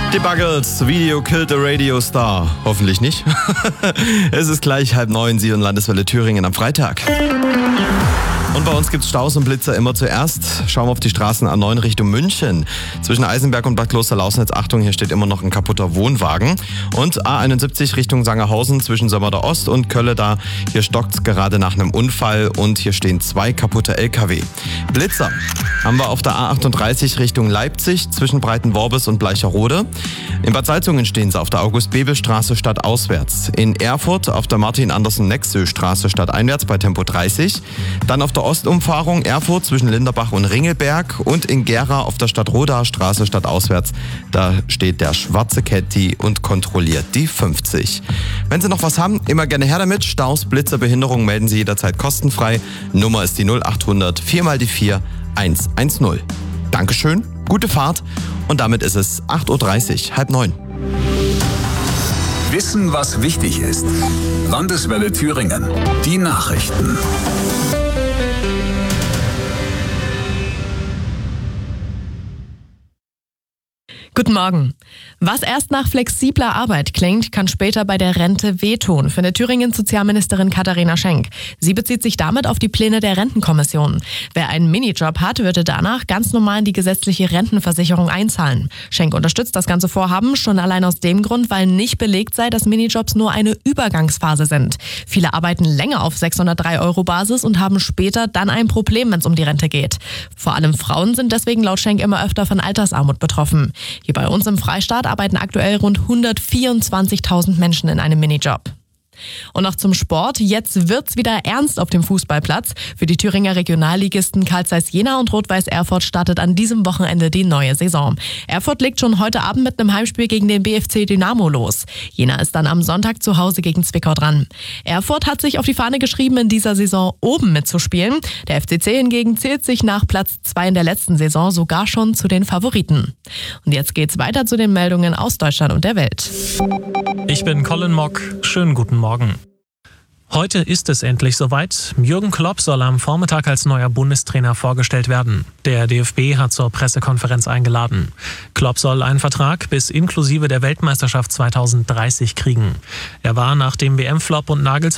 Die Buggles, Video killed a Radio Star. Hoffentlich nicht. Es ist gleich 8:30, Sie und Landeswelle Thüringen am Freitag. Und bei uns gibt's Staus und Blitzer immer zuerst. Schauen wir auf die Straßen A9 Richtung München. Zwischen Eisenberg und Bad Kloster-Lausnitz, Achtung, hier steht immer noch ein kaputter Wohnwagen. Und A71 Richtung Sangerhausen zwischen Sömmerder Ost und Kölle, da hier stockt's gerade nach einem Unfall und hier stehen 2 kaputte LKW. Blitzer haben wir auf der A38 Richtung Leipzig zwischen Breitenworbis und Bleicherode. In Bad Salzungen stehen sie auf der August-Bebel-Straße stadtauswärts. In Erfurt auf der Martin-Andersen-Nexö-Straße stadteinwärts bei Tempo 30. Dann auf der Ostumfahrung Erfurt zwischen Linderbach und Ringelberg und in Gera auf der Stadtrodaer Straße stadtauswärts. Da steht der schwarze Caddy und kontrolliert die 50. Wenn Sie noch was haben, immer gerne her damit. Staus, Blitzer, Behinderungen melden Sie jederzeit kostenfrei. Nummer ist die 0800 4x4 110. Dankeschön, gute Fahrt und damit ist es 8:30 Uhr, 8:30. Wissen, was wichtig ist. Landeswelle Thüringen. Die Nachrichten. Guten Morgen. Was erst nach flexibler Arbeit klingt, kann später bei der Rente wehtun, findet Thüringens Sozialministerin Katharina Schenk. Sie bezieht sich damit auf die Pläne der Rentenkommission. Wer einen Minijob hat, würde danach ganz normal in die gesetzliche Rentenversicherung einzahlen. Schenk unterstützt das ganze Vorhaben schon allein aus dem Grund, weil nicht belegt sei, dass Minijobs nur eine Übergangsphase sind. Viele arbeiten länger auf 603 € Basis und haben später dann ein Problem, wenn es um die Rente geht. Vor allem Frauen sind deswegen laut Schenk immer öfter von Altersarmut betroffen. Hier bei uns im Freistaat arbeiten aktuell rund 124.000 Menschen in einem Minijob. Und noch zum Sport. Jetzt wird's wieder ernst auf dem Fußballplatz. Für die Thüringer Regionalligisten Carl Zeiss Jena und Rot-Weiß Erfurt startet an diesem Wochenende die neue Saison. Erfurt legt schon heute Abend mit einem Heimspiel gegen den BFC Dynamo los. Jena ist dann am Sonntag zu Hause gegen Zwickau dran. Erfurt hat sich auf die Fahne geschrieben, in dieser Saison oben mitzuspielen. Der FCC hingegen zählt sich nach Platz 2 in der letzten Saison sogar schon zu den Favoriten. Und jetzt geht's weiter zu den Meldungen aus Deutschland und der Welt. Ich bin Colin Mock. Schönen guten Morgen. Heute ist es endlich soweit. Jürgen Klopp soll am Vormittag als neuer Bundestrainer vorgestellt werden. Der DFB hat zur Pressekonferenz eingeladen. Klopp soll einen Vertrag bis inklusive der Weltmeisterschaft 2030 kriegen. Er war nach dem WM-Flop und Nagelsmann